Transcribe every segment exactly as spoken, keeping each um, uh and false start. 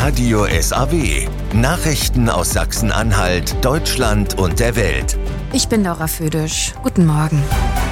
Radio S A W. Nachrichten aus Sachsen-Anhalt, Deutschland und der Welt. Ich bin Laura Födisch. Guten Morgen.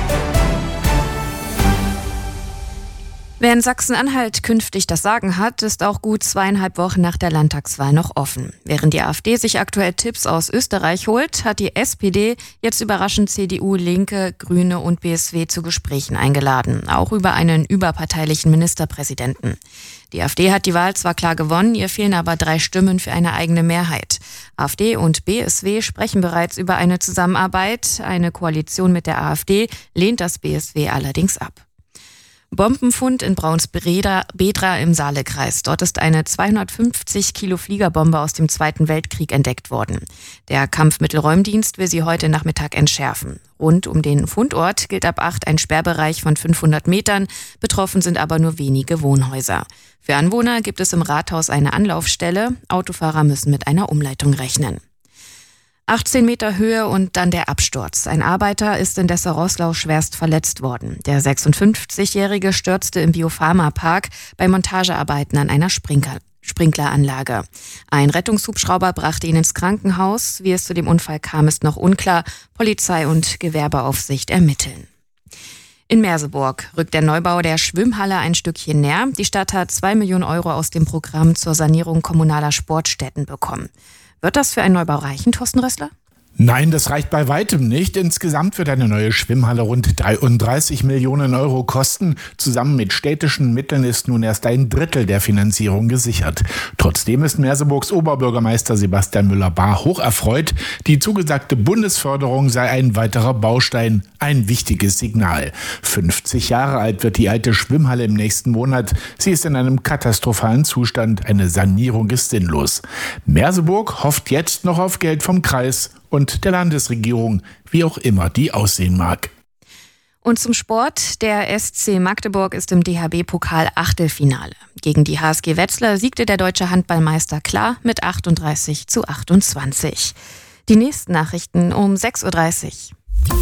Wer in Sachsen-Anhalt künftig das Sagen hat, ist auch gut zweieinhalb Wochen nach der Landtagswahl noch offen. Während die AfD sich aktuell Tipps aus Österreich holt, hat die S P D jetzt überraschend C D U, Linke, Grüne und B S W zu Gesprächen eingeladen, auch über einen überparteilichen Ministerpräsidenten. Die AfD hat die Wahl zwar klar gewonnen, ihr fehlen aber drei Stimmen für eine eigene Mehrheit. AfD und B S W sprechen bereits über eine Zusammenarbeit. Eine Koalition mit der AfD lehnt das B S W allerdings ab. Bombenfund in Braunsbedra im Saalekreis. Dort ist eine zweihundertfünfzig Kilo Fliegerbombe aus dem Zweiten Weltkrieg entdeckt worden. Der Kampfmittelräumdienst will sie heute Nachmittag entschärfen. Rund um den Fundort gilt ab acht ein Sperrbereich von fünfhundert Metern. Betroffen sind aber nur wenige Wohnhäuser. Für Anwohner gibt es im Rathaus eine Anlaufstelle. Autofahrer müssen mit einer Umleitung rechnen. achtzehn Meter Höhe und dann der Absturz. Ein Arbeiter ist in Dessau-Roßlau schwerst verletzt worden. Der sechsundfünfzigjährige stürzte im Biopharma-Park bei Montagearbeiten an einer Sprinkler Sprinkleranlage. Ein Rettungshubschrauber brachte ihn ins Krankenhaus. Wie es zu dem Unfall kam, ist noch unklar. Polizei und Gewerbeaufsicht ermitteln. In Merseburg rückt der Neubau der Schwimmhalle ein Stückchen näher. Die Stadt hat zwei Millionen Euro aus dem Programm zur Sanierung kommunaler Sportstätten bekommen. Wird das für einen Neubau reichen, Thorsten Rössler? Nein, das reicht bei weitem nicht. Insgesamt wird eine neue Schwimmhalle rund dreiunddreißig Millionen Euro kosten. Zusammen mit städtischen Mitteln ist nun erst ein Drittel der Finanzierung gesichert. Trotzdem ist Merseburgs Oberbürgermeister Sebastian Müller-Bahr hocherfreut. Die zugesagte Bundesförderung sei ein weiterer Baustein, ein wichtiges Signal. fünfzig Jahre alt wird die alte Schwimmhalle im nächsten Monat. Sie ist in einem katastrophalen Zustand. Eine Sanierung ist sinnlos. Merseburg hofft jetzt noch auf Geld vom Kreis und der Landesregierung, wie auch immer die aussehen mag. Und zum Sport. Der S C Magdeburg ist im D H B-Pokal-Achtelfinale. Gegen die H S G Wetzlar siegte der deutsche Handballmeister klar mit achtunddreißig zu achtundzwanzig. Die nächsten Nachrichten um sechs Uhr dreißig.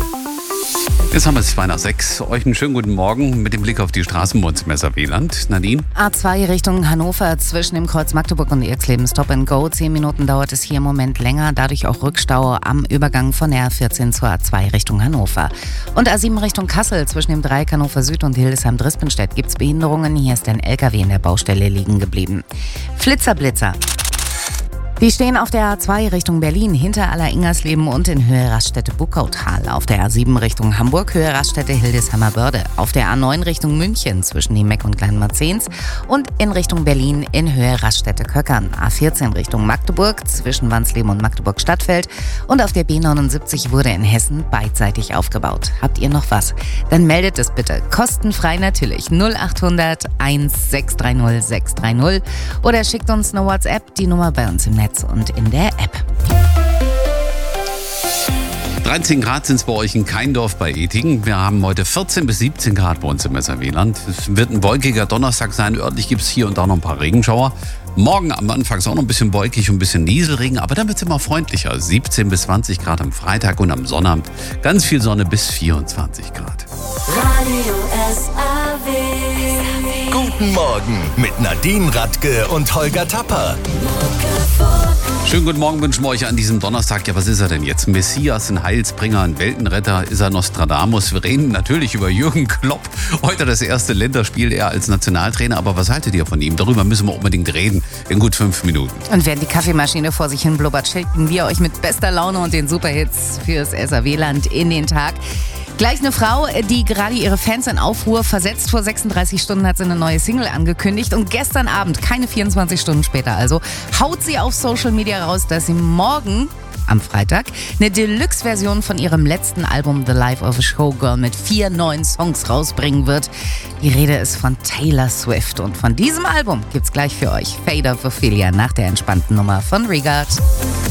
Jetzt haben wir es zwei nach sechs. Euch einen schönen guten Morgen mit dem Blick auf die Straßen bei uns im S A W-Land. Nadine? A zwei Richtung Hannover zwischen dem Kreuz Magdeburg und Irxleben Stop and Go. Zehn Minuten dauert es hier im Moment länger. Dadurch auch Rückstau am Übergang von der A vierzehn zur A zwei Richtung Hannover. Und A sieben Richtung Kassel zwischen dem Dreieck Hannover Süd und Hildesheim-Drispenstedt gibt es Behinderungen. Hier ist ein L K W in der Baustelle liegen geblieben. Flitzer-Blitzer. Die stehen auf der A zwei Richtung Berlin, hinter Aller-Ingersleben und in Höhe Raststätte-Buckautal. Auf der A sieben Richtung Hamburg, Höhe Raststätte Hildesheimer Börde. Auf der A neun Richtung München zwischen Niemeck und Kleinmarzens und in Richtung Berlin in Höhe Raststätte-Köckern. A vierzehn Richtung Magdeburg zwischen Wansleben und Magdeburg-Stadtfeld. Und auf der B neunundsiebzig wurde in Hessen beidseitig aufgebaut. Habt ihr noch was? Dann meldet es bitte. Kostenfrei natürlich. null achthundert eins sechs drei null sechs drei null oder schickt uns eine WhatsApp, die Nummer bei uns im Netz und in der App. dreizehn Grad sind es bei euch in Keindorf bei Etingen. Wir haben heute vierzehn bis siebzehn Grad bei uns im S A W-Land. Es wird ein wolkiger Donnerstag sein. Örtlich gibt es hier und da noch ein paar Regenschauer. Morgen am Anfang ist auch noch ein bisschen wolkig und ein bisschen Nieselregen, aber dann wird es immer freundlicher. siebzehn bis zwanzig Grad am Freitag und am Sonnabend ganz viel Sonne bis vierundzwanzig Grad. Radio S A W. Guten Morgen mit Nadine Radke und Holger Tapper. Schönen guten Morgen wünschen wir euch an diesem Donnerstag. Ja, was ist er denn jetzt? Ein Messias, ein Heilsbringer, ein Weltenretter? Ist er Nostradamus? Wir reden natürlich über Jürgen Klopp. Heute das erste Länderspiel, er als Nationaltrainer. Aber was haltet ihr von ihm? Darüber müssen wir unbedingt reden in gut fünf Minuten. Und während die Kaffeemaschine vor sich hin blubbert, schicken wir euch mit bester Laune und den Superhits fürs S A W-Land in den Tag. Gleich eine Frau, die gerade ihre Fans in Aufruhr versetzt. Vor sechsunddreißig Stunden hat sie eine neue Single angekündigt. Und gestern Abend, keine vierundzwanzig Stunden später also, haut sie auf Social Media raus, dass sie morgen, am Freitag, eine Deluxe-Version von ihrem letzten Album The Life of a Showgirl mit vier neuen Songs rausbringen wird. Die Rede ist von Taylor Swift. Und von diesem Album gibt's gleich für euch Fade of Ophelia nach der entspannten Nummer von Regard.